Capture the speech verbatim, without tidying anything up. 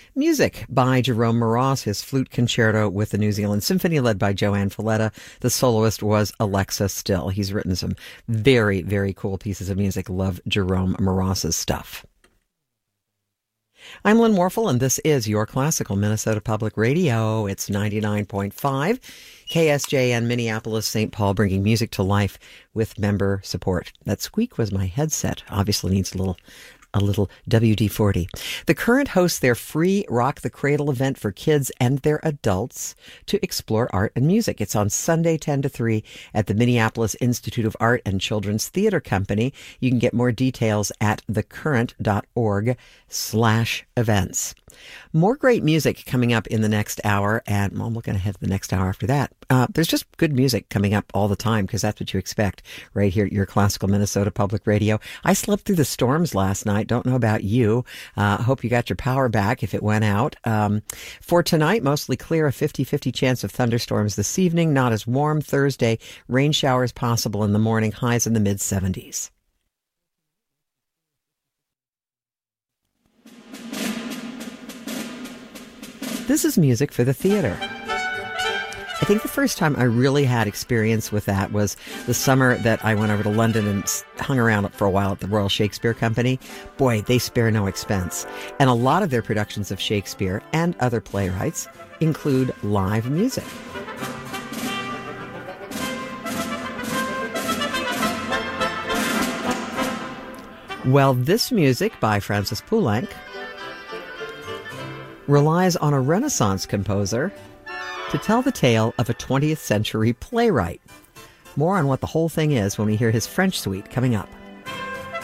Music by Jerome Moross, his flute concerto with the New Zealand Symphony led by Joanne Falletta. The soloist was Alexa Still. He's written some very, very cool pieces of music. Love Jerome Moross's stuff. I'm Lynn Warfel, and this is your Classical Minnesota Public Radio. It's ninety-nine point five K S J N Minneapolis, Saint Paul, bringing music to life with member support. That squeak was my headset. Obviously needs a little a little W D forty. The Current hosts their free Rock the Cradle event for kids and their adults to explore art and music. It's on Sunday, ten to three at the Minneapolis Institute of Art and Children's Theater Company. You can get more details at thecurrent.org slash events. More great music coming up in the next hour, and well, I'm looking ahead to the next hour after that. Uh, there's just good music coming up all the time because that's what you expect right here at your Classical Minnesota Public Radio. I slept through the storms last night. Don't know about you. I uh, hope you got your power back if it went out. Um, for tonight, mostly clear, a fifty-fifty chance of thunderstorms this evening. Not as warm. Thursday, rain showers possible in the morning, highs in the mid seventies. This is music for the theater. I think the first time I really had experience with that was the summer that I went over to London and hung around for a while at the Royal Shakespeare Company. Boy, they spare no expense. And a lot of their productions of Shakespeare and other playwrights include live music. Well, this music by Francis Poulenc relies on a Renaissance composer to tell the tale of a twentieth century playwright. More on what the whole thing is when we hear his French suite coming up.